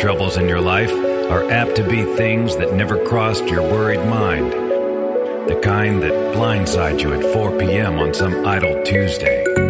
troubles in your life are apt to be things that never crossed your worried mind. The kind that blindside you at 4 p.m. on some idle Tuesday.